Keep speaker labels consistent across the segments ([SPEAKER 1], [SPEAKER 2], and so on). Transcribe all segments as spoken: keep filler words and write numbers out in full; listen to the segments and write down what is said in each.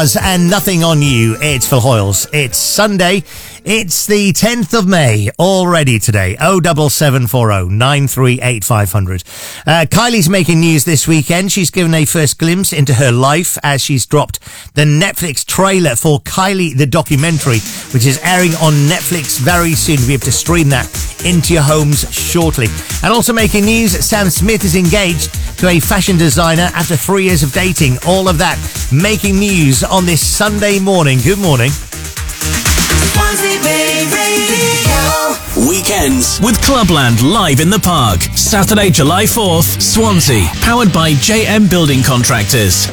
[SPEAKER 1] Stars and Nothing on You. It's Phil Hoyles. It's Sunday. It's the tenth of May already today. oh seven seven four oh nine three eight five hundred. Uh, Kylie's making news this weekend. She's given a first glimpse into her life as she's dropped the Netflix trailer for Kylie the documentary, which is airing on Netflix very soon. You'll be able to stream that into your homes shortly. And also making news, Sam Smith is engaged to a fashion designer after three years of dating. All of that making news on this Sunday morning. Good morning.
[SPEAKER 2] Weekends with Clubland live in the park. Saturday, July fourth, Swansea. Powered by J M Building Contractors.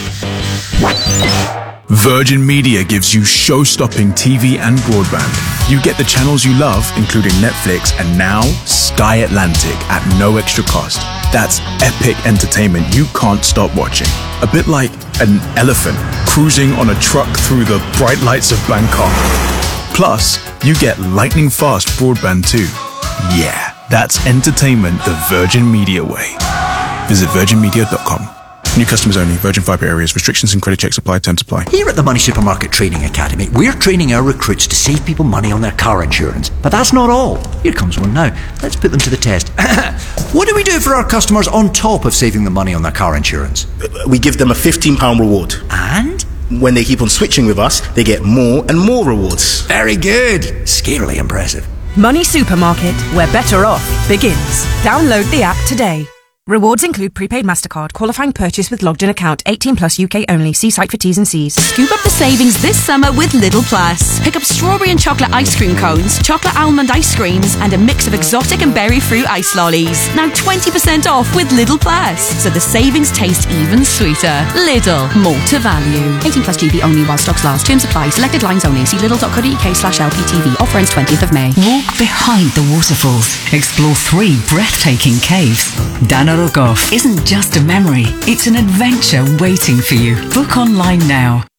[SPEAKER 3] Virgin Media gives you show-stopping T V and broadband. You get the channels you love, including Netflix and now Sky Atlantic at no extra cost. That's epic entertainment you can't stop watching. A bit like an elephant cruising on a truck through the bright lights of Bangkok. Plus, you get lightning-fast broadband too. Yeah, that's entertainment the Virgin Media way. Visit virgin media dot com. New customers only. Virgin Fibre areas. Restrictions and credit checks apply. Terms apply.
[SPEAKER 4] Here at the Money Supermarket Training Academy, we're training our recruits to save people money on their car insurance. But that's not all. Here comes one now. Let's put them to the test. What do we do for our customers on top of saving them money on their car insurance?
[SPEAKER 5] We give them a fifteen pounds reward.
[SPEAKER 4] And?
[SPEAKER 5] When they keep on switching with us, they get more and more rewards.
[SPEAKER 4] Very good. Scarily impressive.
[SPEAKER 6] Money Supermarket, where better off begins. Download the app today. Rewards include prepaid MasterCard, qualifying purchase with logged in account, eighteen plus U K only. See site for T's and C's.
[SPEAKER 7] Scoop up the savings this summer with Lidl Plus. Pick up strawberry and chocolate ice cream cones, chocolate almond ice creams, and a mix of exotic and berry fruit ice lollies. Now twenty percent off with Lidl Plus, so the savings taste even sweeter. Lidl, more to value. eighteen plus G B only while stocks last. Terms apply. Selected lines only. See lidl.co.uk slash LPTV. Offer ends twentieth of May.
[SPEAKER 8] Walk behind the waterfalls. Explore three breathtaking caves. Dana Rogoff isn't just a memory, it's an adventure waiting for you. Book online now.